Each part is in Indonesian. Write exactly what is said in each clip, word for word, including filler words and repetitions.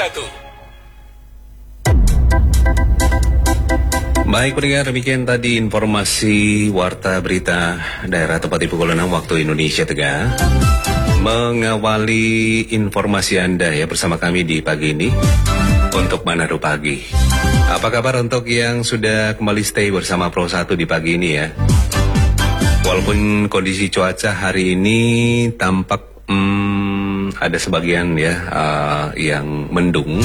satu. Baik pendengar, demikian tadi informasi warta berita daerah tepat di pukul enam waktu Indonesia Tengah. Mengawali informasi Anda ya bersama kami di pagi ini untuk Manado Pagi. Apa kabar untuk yang sudah kembali stay bersama Pro satu di pagi ini ya? Walaupun kondisi cuaca hari ini tampak hmm, ada sebagian ya uh, yang mendung.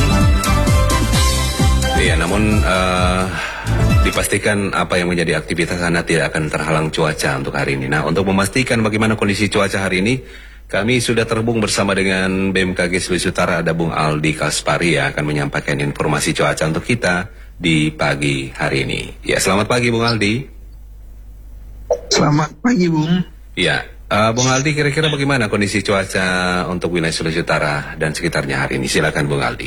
Ya, namun uh, dipastikan apa yang menjadi aktivitas Anda tidak akan terhalang cuaca untuk hari ini. Nah, untuk memastikan bagaimana kondisi cuaca hari ini, kami sudah terhubung bersama dengan B M K G Sulawesi Utara, ada Bung Aldi Kaspari yang akan menyampaikan informasi cuaca untuk kita di pagi hari ini. Ya, selamat pagi Bung Aldi. Selamat pagi Bung. Ya, uh, Bung Aldi, kira-kira bagaimana kondisi cuaca untuk wilayah Sulawesi Utara dan sekitarnya hari ini? Silakan Bung Aldi.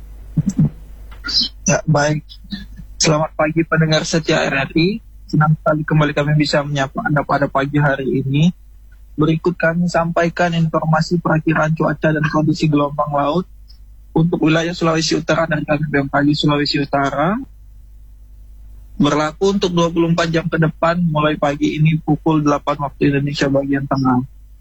Ya, baik. Selamat pagi pendengar setia R R I. Senang sekali kembali kami bisa menyapa Anda pada pagi hari ini. Berikut kami sampaikan informasi perakiraan cuaca dan kondisi gelombang laut untuk wilayah Sulawesi Utara dan kami B M K G Sulawesi Utara. Berlaku untuk dua puluh empat jam ke depan mulai pagi ini pukul delapan waktu Indonesia bagian tengah.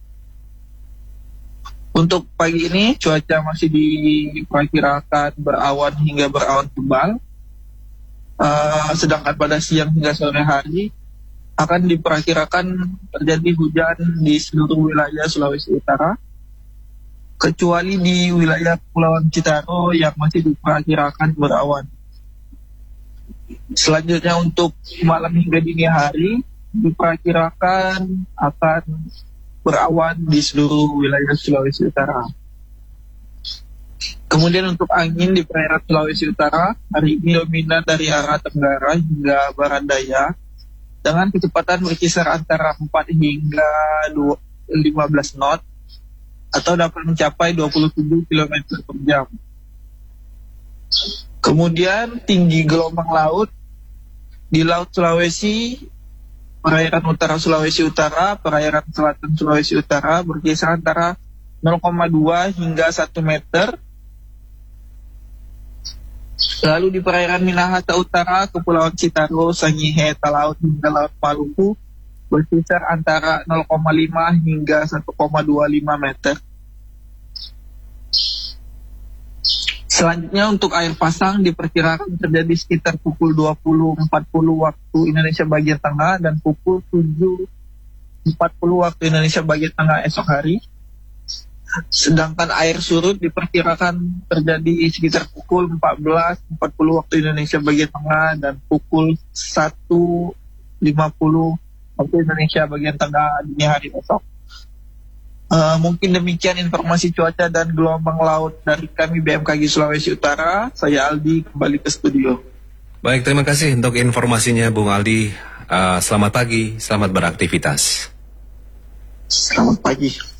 Untuk pagi ini cuaca masih diperkirakan berawan hingga berawan tebal. Uh, sedangkan pada siang hingga sore hari akan diperkirakan terjadi hujan di seluruh wilayah Sulawesi Utara, kecuali di wilayah Kepulauan Citaro yang masih diperkirakan berawan. Selanjutnya untuk malam hingga dini hari diperkirakan akan berawan di seluruh wilayah Sulawesi Utara. Kemudian untuk angin di perairan Sulawesi Utara hari ini dominan dari arah tenggara hingga barat daya dengan kecepatan berkisar antara empat hingga lima belas knot atau dapat mencapai dua puluh tujuh kilometer per jam. Kemudian tinggi gelombang laut di Laut Sulawesi, perairan utara Sulawesi Utara, perairan selatan Sulawesi Utara berkisar antara nol koma dua hingga satu meter. Lalu di perairan Minahasa Utara, Kepulauan Citaro, Sangihe, Talaut hingga Laut Maluku berkisar antara nol koma lima hingga satu koma dua lima meter. Selanjutnya untuk air pasang diperkirakan terjadi sekitar pukul dua puluh empat puluh waktu Indonesia bagian tengah dan pukul tujuh empat puluh waktu Indonesia bagian tengah esok hari. Sedangkan air surut diperkirakan terjadi sekitar pukul empat belas empat puluh waktu Indonesia bagian tengah dan pukul satu lima puluh waktu Indonesia bagian tengah dini hari esok. Uh, mungkin demikian informasi cuaca dan gelombang laut dari kami B M K G Sulawesi Utara. Saya Aldi kembali ke studio. Baik, terima kasih untuk informasinya Bung Aldi. Uh, selamat pagi, selamat beraktivitas. Selamat pagi.